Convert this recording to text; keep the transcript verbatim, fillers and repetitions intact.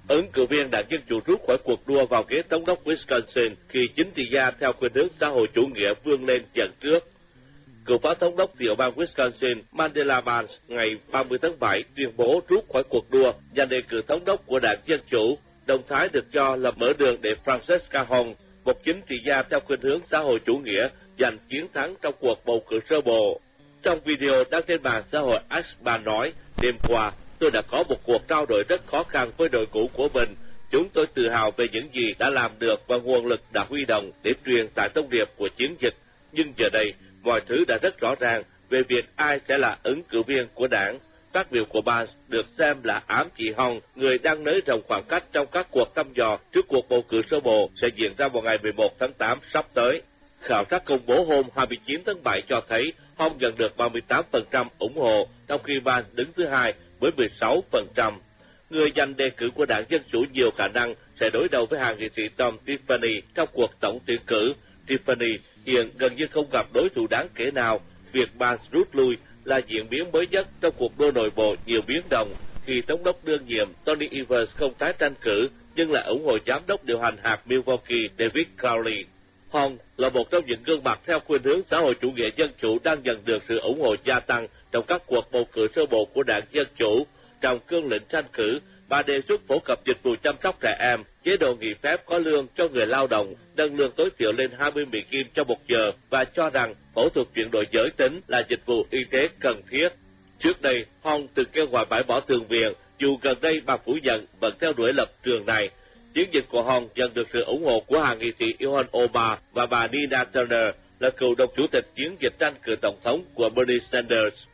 Ứng cử viên đảng Dân Chủ rút khỏi cuộc đua vào ghế thống đốc Wisconsin khi chính trị gia theo khuynh hướng xã hội chủ nghĩa vươn lên dẫn trước. Cựu phó thống đốc tiểu bang Wisconsin Mandela Barnes ngày ba mươi tháng bảy tuyên bố rút khỏi cuộc đua giành đề cử thống đốc của đảng Dân Chủ. Động thái được cho là mở đường để Francesca Hong, một chính trị gia theo khuynh hướng xã hội chủ nghĩa, giành chiến thắng trong cuộc bầu cử sơ bộ. Trong video đăng trên mạng xã hội X, bà nói, đêm qua, tôi đã có một cuộc trao đổi rất khó khăn với đội ngũ của mình. Chúng tôi tự hào về những gì đã làm được và nguồn lực đã huy động để truyền tải thông điệp của chiến dịch. Nhưng giờ đây, mọi thứ đã rất rõ ràng về việc ai sẽ là ứng cử viên của đảng. Phát biểu của bà được xem là ám chỉ Hong, người đang nới rộng khoảng cách trong các cuộc thăm dò trước cuộc bầu cử sơ bộ sẽ diễn ra vào ngày mười một tháng tám sắp tới. Khảo sát công bố hôm hai mươi chín tháng bảy cho thấy Hong nhận được ba mươi tám phần trăm ủng hộ, trong khi Barnes đứng thứ hai với mười sáu phần trăm. Người giành đề cử của đảng Dân Chủ nhiều khả năng sẽ đối đầu với hàng nghị sĩ Tom Tiffany trong cuộc tổng tuyển cử. Tiffany hiện gần như không gặp đối thủ đáng kể nào. Việc Barnes rút lui là diễn biến mới nhất trong cuộc đua nội bộ nhiều biến động khi thống đốc đương nhiệm Tony Evers không tái tranh cử nhưng lại ủng hộ giám đốc điều hành hạt Milwaukee David Crowley. Hong là một trong những gương mặt theo khuynh hướng xã hội chủ nghĩa dân chủ đang nhận được sự ủng hộ gia tăng trong các cuộc bầu cử sơ bộ của đảng Dân Chủ. Trong cương lĩnh tranh cử, bà đề xuất phổ cập dịch vụ chăm sóc trẻ em, chế độ nghỉ phép có lương cho người lao động, nâng lương tối thiểu lên hai mươi Mỹ Kim cho một giờ và cho rằng phẫu thuật chuyển đổi giới tính là dịch vụ y tế cần thiết. Trước đây, Hong từng kêu gọi bãi bỏ thường viện, dù gần đây bà phủ nhận vẫn theo đuổi lập trường này. Chiến dịch của Hong nhận được sự ủng hộ của hàng nghị sĩ Ilhan Omar và bà Nina Turner là cựu đồng chủ tịch chiến dịch tranh cử tổng thống của Bernie Sanders.